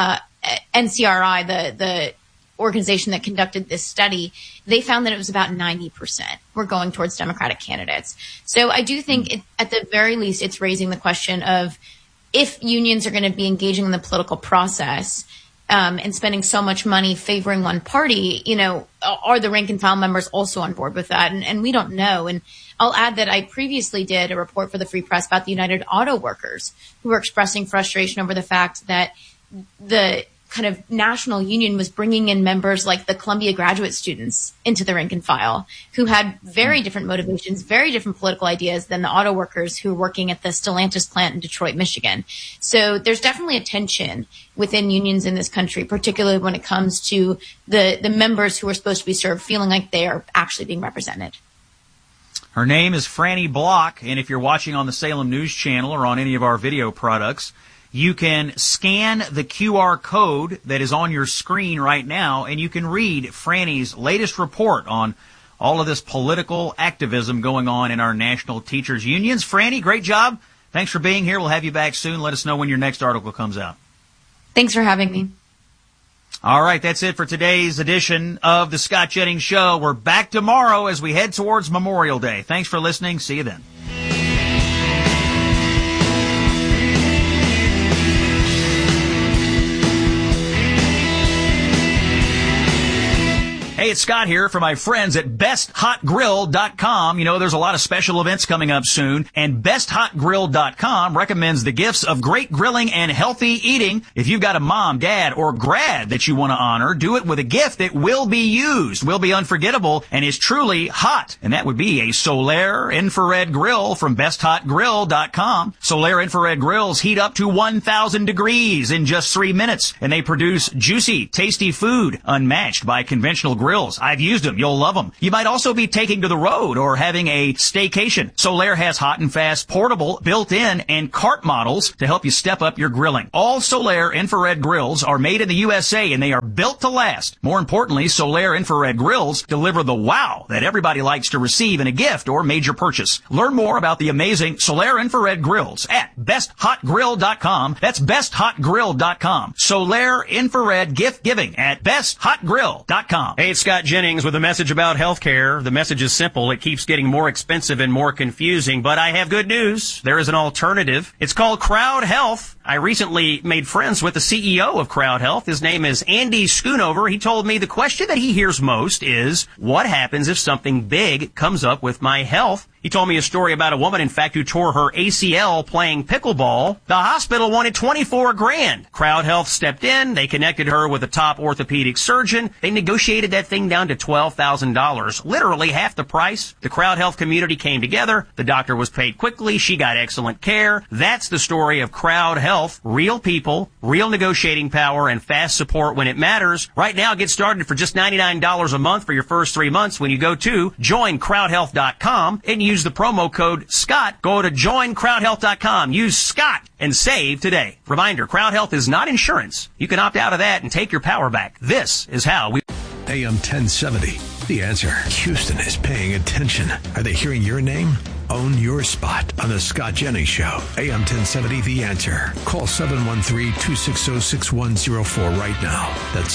NCRI, the organization that conducted this study, they found that it was about 90% were going towards Democratic candidates. So I do think at the very least it's raising the question of if unions are going to be engaging in the political process and spending so much money favoring one party, you know, are the rank and file members also on board with that? And we don't know. And I'll add that I previously did a report for the Free Press about the United Auto Workers who were expressing frustration over the fact that the kind of national union was bringing in members like the Columbia graduate students into the rank and file who had very different motivations, very different political ideas than the auto workers who were working at the Stellantis plant in Detroit, Michigan. So there's definitely a tension within unions in this country, particularly when it comes to the members who are supposed to be served feeling like they are actually being represented. Her name is Franny Block, and if you're watching on the Salem News Channel or on any of our video products, you can scan the QR code that is on your screen right now, and you can read Franny's latest report on all of this political activism going on in our national teachers' unions. Franny, great job. Thanks for being here. We'll have you back soon. Let us know when your next article comes out. Thanks for having me. All right, that's it for today's edition of the Scott Jennings Show. We're back tomorrow as we head towards Memorial Day. Thanks for listening. See you then. Hey, it's Scott here for my friends at BestHotGrill.com. You know, there's a lot of special events coming up soon, and BestHotGrill.com recommends the gifts of great grilling and healthy eating. If you've got a mom, dad, or grad that you want to honor, do it with a gift that will be used, will be unforgettable, and is truly hot. And that would be a Solaire infrared grill from BestHotGrill.com. Solaire infrared grills heat up to 1,000 degrees in just 3 minutes, and they produce juicy, tasty food unmatched by conventional grills. I've used them. You'll love them. You might also be taking to the road or having a staycation. Solaire has hot and fast, portable, built-in, and cart models to help you step up your grilling. All Solaire infrared grills are made in the USA, and they are built to last. More importantly, Solaire infrared grills deliver the wow that everybody likes to receive in a gift or major purchase. Learn more about the amazing Solaire infrared grills at BestHotGrill.com. That's BestHotGrill.com. Solaire infrared gift giving at BestHotGrill.com. Hey, it's Scott Jennings with a message about healthcare. The message is simple. It keeps getting more expensive and more confusing, but I have good news. There is an alternative. It's called Crowd Health. I recently made friends with the CEO of Crowd Health. His name is Andy Schoonover. He told me the question that he hears most is, what happens if something big comes up with my health? He told me a story about a woman, in fact, who tore her ACL playing pickleball. The hospital wanted $24,000. Crowd Health stepped in. They connected her with a top orthopedic surgeon. They negotiated that thing down to $12,000, literally half the price. The Crowd Health community came together. The doctor was paid quickly. She got excellent care. That's the story of Crowd Health. Real people, real negotiating power, and fast support when it matters. Right now, get started for just $99 a month for your first 3 months when you go to joincrowdhealth.com and use the promo code SCOTT. Go to joincrowdhealth.com. Use SCOTT and save today. Reminder, Crowd Health is not insurance. You can opt out of that and take your power back. This is how we... AM 1070. The Answer. Houston is paying attention. Are they hearing your name? Own your spot on the Scott Jennings Show. AM 1070, The Answer. Call 713-260-6104 right now. That's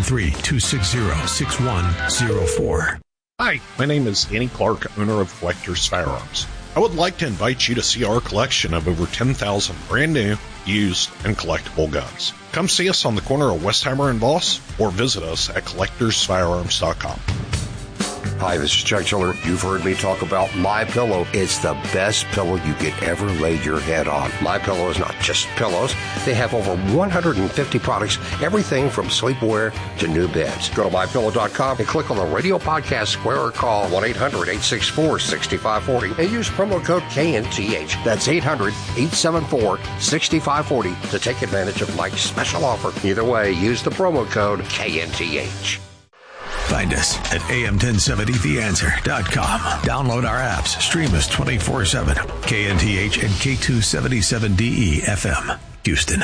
713-260-6104. Hi, my name is Danny Clark, owner of Fletcher's Firearms. I would like to invite you to see our collection of over 10,000 brand new, used, and collectible guns. Come see us on the corner of Westheimer and Voss, or visit us at collectorsfirearms.com. Hi, this is Chuck Chiller. You've heard me talk about MyPillow. It's the best pillow you could ever lay your head on. MyPillow is not just pillows. They have over 150 products, everything from sleepwear to new beds. Go to MyPillow.com and click on the radio podcast square or call 1-800-864-6540 and use promo code KNTH. That's 800-874-6540 to take advantage of Mike's special offer. Either way, use the promo code KNTH. Find us at am1070theanswer.com. Download our apps. Stream us 24/7. KNTH and K277DE FM, Houston.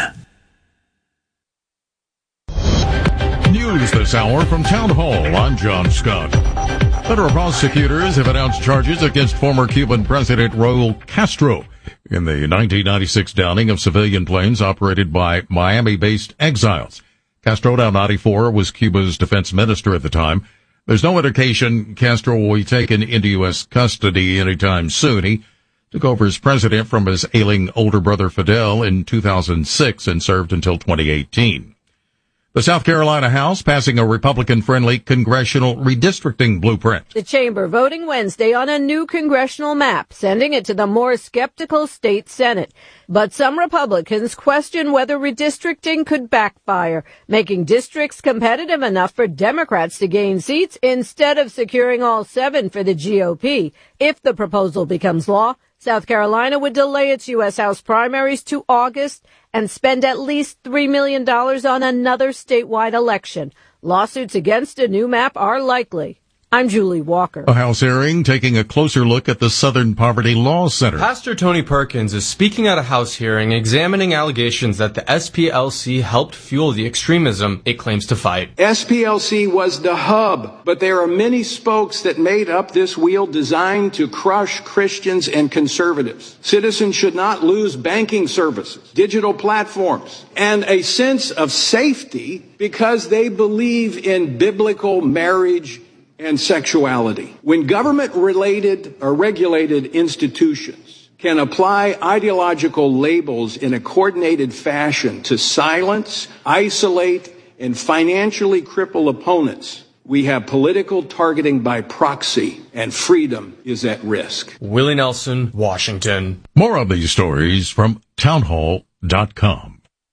News this hour from Town Hall. I'm John Scott. Federal prosecutors have announced charges against former Cuban President Raul Castro in the 1996 downing of civilian planes operated by Miami-based exiles. Castro, now 94, was Cuba's defense minister at the time. There's no indication Castro will be taken into U.S. custody anytime soon. He took over as president from his ailing older brother Fidel in 2006 and served until 2018. The South Carolina House passing a Republican-friendly congressional redistricting blueprint. The chamber voting Wednesday on a new congressional map, sending it to the more skeptical state Senate. But some Republicans question whether redistricting could backfire, making districts competitive enough for Democrats to gain seats instead of securing all 7 for the GOP. If the proposal becomes law, South Carolina would delay its U.S. House primaries to August and spend at least $3 million on another statewide election. Lawsuits against a new map are likely. I'm Julie Walker. A House hearing taking a closer look at the Southern Poverty Law Center. Pastor Tony Perkins is speaking at a House hearing examining allegations that the SPLC helped fuel the extremism it claims to fight. SPLC was the hub, but there are many spokes that made up this wheel designed to crush Christians and conservatives. Citizens should not lose banking services, digital platforms, and a sense of safety because they believe in biblical marriage and sexuality. When government-related or regulated institutions can apply ideological labels in a coordinated fashion to silence, isolate, and financially cripple opponents, We have political targeting by proxy, and freedom is at risk. Willie Nelson, Washington. More of these stories from townhall.com.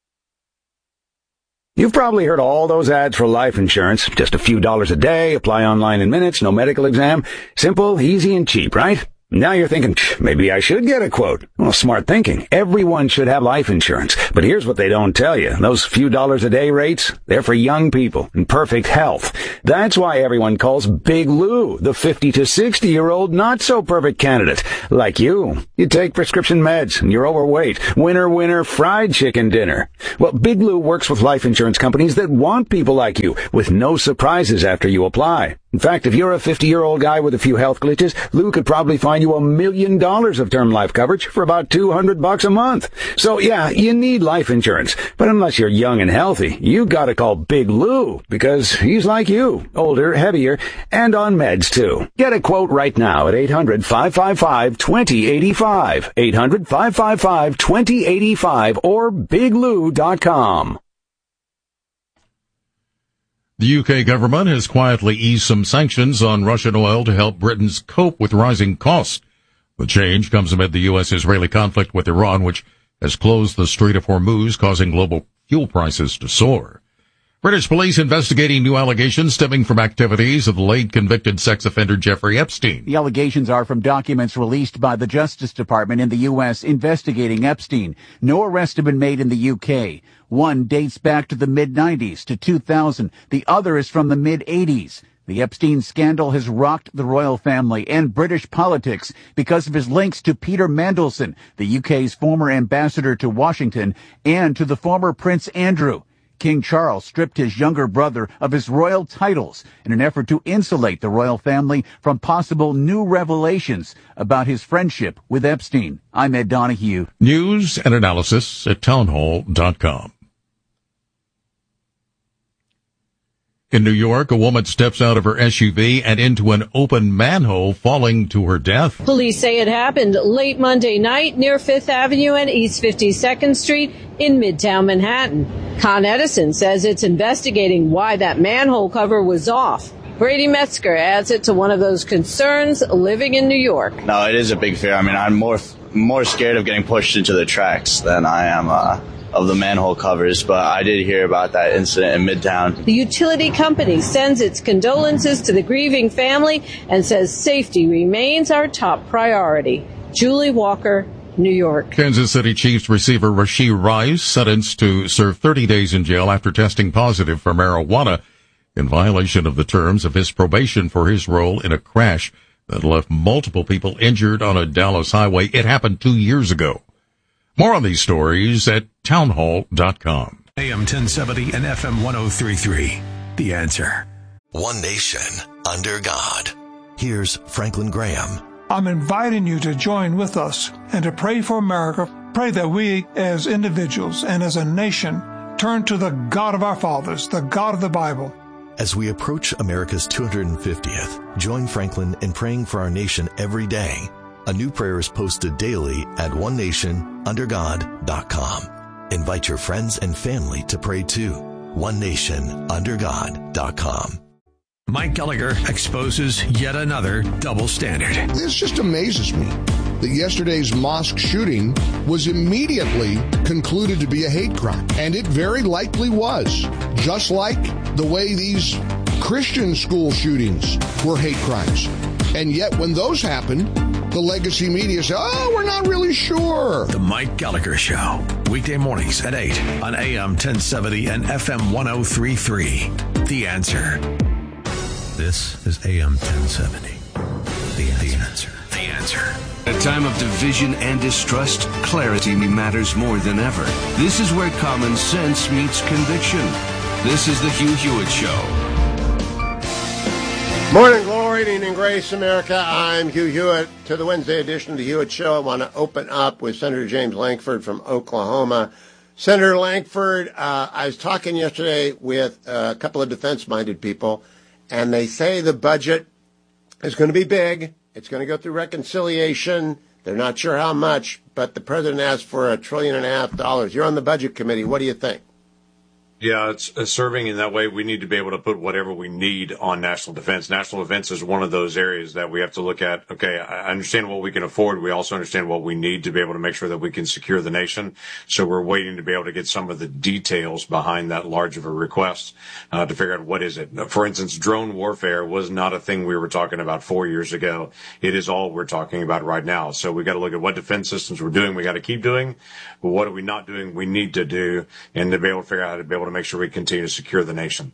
You've probably heard all those ads for life insurance. Just a few dollars a day, apply online in minutes, no medical exam. Simple, easy, and cheap, right? Now you're thinking, maybe I should get a quote. Well, smart thinking. Everyone should have life insurance. But here's what they don't tell you. Those few dollars a day rates, they're for young people in perfect health. That's why everyone calls Big Lou the 50 to 60-year-old not-so-perfect candidate. Like you. You take prescription meds and you're overweight. Winner, fried chicken dinner. Well, Big Lou works with life insurance companies that want people like you with no surprises after you apply. In fact, if you're a 50-year-old guy with a few health glitches, Lou could probably find you $1 million of term life coverage for about $200 a month. So yeah, you need life insurance. But unless you're young and healthy, you gotta call Big Lou because he's like you, older, heavier, and on meds too. Get a quote right now at 800-555-2085. 800-555-2085 or biglou.com. The UK government has quietly eased some sanctions on Russian oil to help Britons cope with rising costs. The change comes amid the U.S.-Israeli conflict with Iran, which has closed the Strait of Hormuz, causing global fuel prices to soar. British police investigating new allegations stemming from activities of the late convicted sex offender Jeffrey Epstein. The allegations are from documents released by the Justice Department in the U.S. investigating Epstein. No arrests have been made in the U.K. One dates back to the mid-90s to 2000. The other is from the mid-80s. The Epstein scandal has rocked the royal family and British politics because of his links to Peter Mandelson, the UK's former ambassador to Washington, and to the former Prince Andrew. King Charles stripped his younger brother of his royal titles in an effort to insulate the royal family from possible new revelations about his friendship with Epstein. I'm Ed Donahue. News and analysis at townhall.com. In New York, a woman steps out of her SUV and into an open manhole, falling to her death. Police say it happened late Monday night near 5th Avenue and East 52nd Street in Midtown Manhattan. Con Edison says it's investigating why that manhole cover was off. Brady Metzger adds it to one of those concerns living in New York. No, it is a big fear. I mean, I'm more scared of getting pushed into the tracks than I am of the manhole covers, but I did hear about that incident in Midtown. The utility company sends its condolences to the grieving family and says safety remains our top priority. Julie Walker, New York. Kansas City Chiefs receiver Rashee Rice sentenced to serve 30 days in jail after testing positive for marijuana in violation of the terms of his probation for his role in a crash that left multiple people injured on a Dallas highway. It happened 2 years ago. More on these stories at townhall.com. AM 1070 and FM 1033. The Answer. One nation under God. Here's Franklin Graham. I'm inviting you to join with us and to pray for America. Pray that we as individuals and as a nation turn to the God of our fathers, the God of the Bible. As we approach America's 250th, join Franklin in praying for our nation every day. A new prayer is posted daily at onenationundergod.com. Invite your friends and family to pray too. onenationundergod.com. Mike Gallagher exposes yet another double standard. This just amazes me that yesterday's mosque shooting was immediately concluded to be a hate crime. And it very likely was. Just like the way these Christian school shootings were hate crimes. And yet when those happened, the legacy media said, we're not really sure. The Mike Gallagher Show. Weekday mornings at 8 on AM 1070 and FM 1033. The Answer. This is AM 1070. The Answer. The Answer. At a time of division and distrust, clarity matters more than ever. This is where common sense meets conviction. This is the Hugh Hewitt Show. Morning glory, evening grace, America. I'm Hugh Hewitt. To the Wednesday edition of the Hewitt Show, I want to open up with Senator James Lankford from Oklahoma. Senator Lankford, I was talking yesterday with a couple of defense-minded people, and they say the budget is going to be big. It's going to go through reconciliation. They're not sure how much, but the president asked for $1.5 trillion. You're on the budget committee. What do you think? Yeah, it's serving in that way. We need to be able to put whatever we need on national defense. National defense is one of those areas that we have to look at. Okay, I understand what we can afford. We also understand what we need to be able to make sure that we can secure the nation. So we're waiting to be able to get some of the details behind that large of a request to figure out what is it. For instance, drone warfare was not a thing we were talking about 4 years ago. It is all we're talking about right now. So we got to look at what defense systems we're doing. We got to keep doing. But what are we not doing? We need to do, and to be able to figure out how to be able to make sure we continue to secure the nation.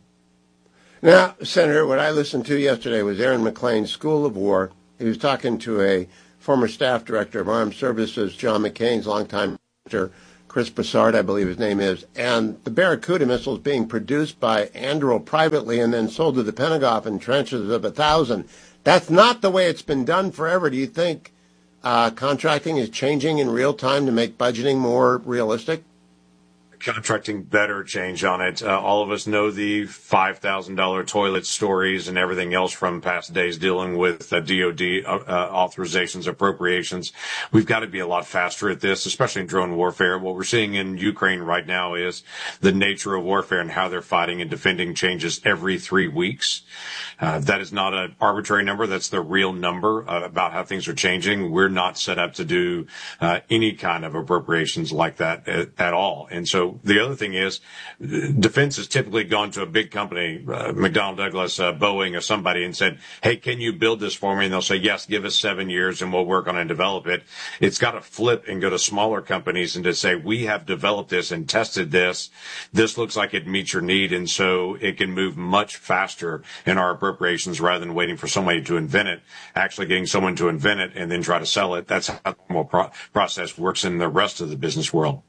Now, Senator, what I listened to yesterday was Aaron McLean's School of War. He was talking to a former staff director of Armed Services, John McCain's longtime director, Chris Broussard, I believe his name is, and the Barracuda missiles being produced by Anduril privately and then sold to the Pentagon in trenches of 1,000. That's not the way it's been done forever. Do you think contracting is changing in real time to make budgeting more realistic? Contracting better change on it. All of us know the $5,000 toilet stories and everything else from past days dealing with DOD authorizations, appropriations. We've got to be a lot faster at this, especially in drone warfare. What we're seeing in Ukraine right now is the nature of warfare and how they're fighting and defending changes every 3 weeks. That is not an arbitrary number. That's the real number about how things are changing. We're not set up to do any kind of appropriations like that at all. And so the other thing is defense has typically gone to a big company, McDonnell Douglas, Boeing or somebody, and said, hey, can you build this for me? And they'll say, yes, give us 7 years and we'll work on it and develop it. It's got to flip and go to smaller companies and to say, we have developed this and tested this. This looks like it meets your need. And so it can move much faster in our appropriations rather than waiting for somebody to invent it, actually getting someone to invent it and then try to sell it. That's how the normal process works in the rest of the business world.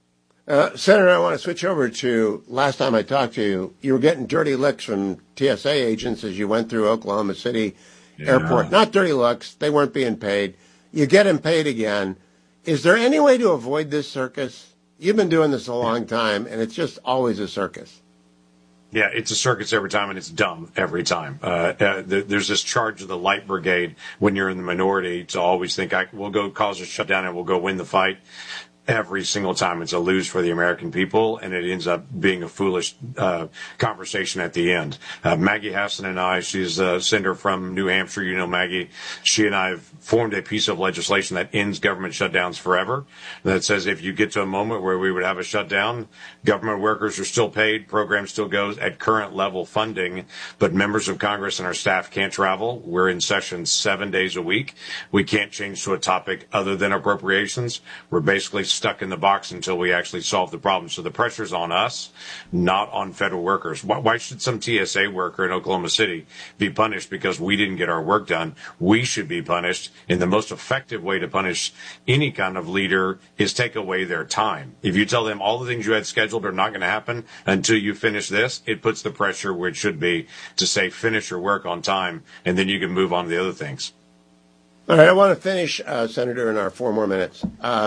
Senator, I want to switch over to last time I talked to you. You were getting dirty looks from TSA agents as you went through Oklahoma City Airport. Not dirty looks. They weren't being paid. You get them paid again. Is there any way to avoid this circus? You've been doing this a long time, and it's just always a circus. Yeah, it's a circus every time, and it's dumb every time. There's this charge of the light brigade when you're in the minority to always think, we'll go cause a shutdown and we'll go win the fight. Every single time it's a lose for the American people, and it ends up being a foolish conversation at the end. Maggie Hassan and I, she's a senator from New Hampshire, you know Maggie, she and I have formed a piece of legislation that ends government shutdowns forever, that says if you get to a moment where we would have a shutdown, government workers are still paid, program still goes at current level funding, but members of Congress and our staff can't travel. We're in session 7 days a week. We can't change to a topic other than appropriations. We're basically stuck in the box until we actually solve the problem. So the pressure's on us, not on federal workers. Why should some TSA worker in Oklahoma City be punished because we didn't get our work done? We should be punished. And the most effective way to punish any kind of leader is take away their time. If you tell them all the things you had scheduled are not going to happen until you finish this, it puts the pressure where it should be to say finish your work on time, and then you can move on to the other things. All right, I want to finish, Senator, in our 4 more minutes.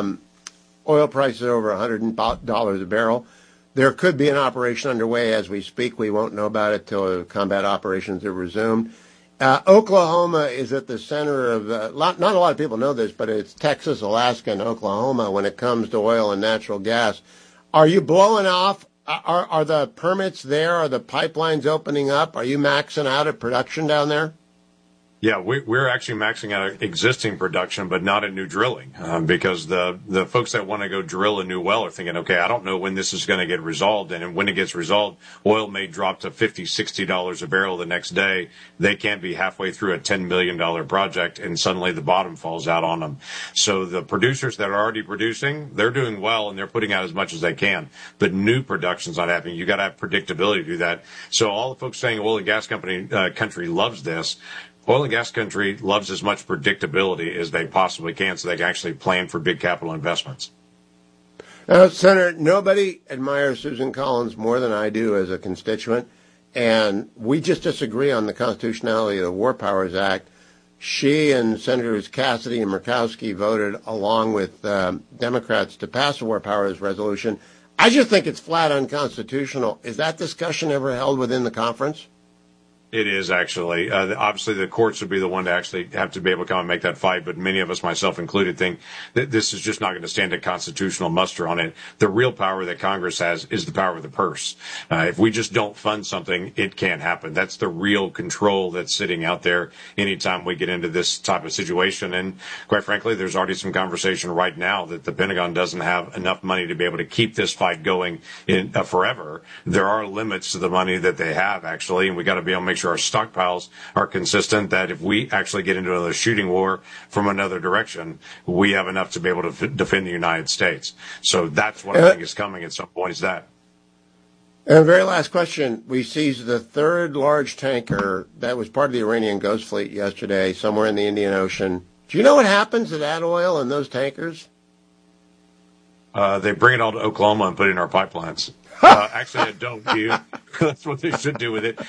Oil prices over $100 a barrel. There could be an operation underway as we speak. We won't know about it till combat operations are resumed. Oklahoma is at the center of, not a lot of people know this, but it's Texas, Alaska, and Oklahoma when it comes to oil and natural gas. Are you blowing off? Are the permits there? Are the pipelines opening up? Are you maxing out at production down there? Yeah, we're actually maxing out existing production, but not at new drilling, because the folks that want to go drill a new well are thinking, okay, I don't know when this is going to get resolved. And when it gets resolved, oil may drop to $50, $60 a barrel the next day. They can't be halfway through a $10 million project and suddenly the bottom falls out on them. So the producers that are already producing, they're doing well and they're putting out as much as they can. But new production's not happening. You got to have predictability to do that. So all the folks saying oil and gas country loves this. Oil and gas country loves as much predictability as they possibly can so they can actually plan for big capital investments. Senator, nobody admires Susan Collins more than I do as a constituent, and we just disagree on the constitutionality of the War Powers Act. She and Senators Cassidy and Murkowski voted along with Democrats to pass the War Powers resolution. I just think it's flat unconstitutional. Is that discussion ever held within the conference? It is actually. Obviously, the courts would be the one to actually have to be able to come and make that fight. But many of us, myself included, think that this is just not going to stand a constitutional muster on it. The real power that Congress has is the power of the purse. If we just don't fund something, it can't happen. That's the real control that's sitting out there anytime we get into this type of situation. And quite frankly, there's already some conversation right now that the Pentagon doesn't have enough money to be able to keep this fight going in forever. There are limits to the money that they have, actually, and we got to be able to make sure our stockpiles are consistent, that if we actually get into another shooting war from another direction, we have enough to be able to defend the United States. So that's what I think is coming at some point, is that. And very last question. We seized the third large tanker that was part of the Iranian Ghost Fleet yesterday, somewhere in the Indian Ocean. Do you know what happens to that oil in those tankers? They bring it all to Oklahoma and put it in our pipelines. Actually, I don't. That's what they should do with it.